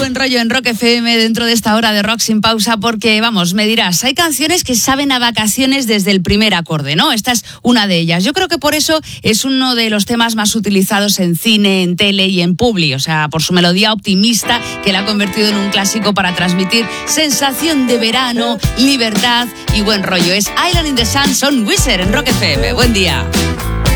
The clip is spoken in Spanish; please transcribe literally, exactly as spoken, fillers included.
buen rollo en Rock F M dentro de esta hora de Rock sin pausa, porque, vamos, me dirás, hay canciones que saben a vacaciones desde el primer acorde, ¿no? Esta es una de ellas. Yo creo que por eso es uno de los temas más utilizados en cine, en tele y en publi, o sea, por su melodía optimista que la ha convertido en un clásico para transmitir sensación de verano, libertad y buen rollo. Es Island in the Sun, son Wizard en Rock F M. Buen día.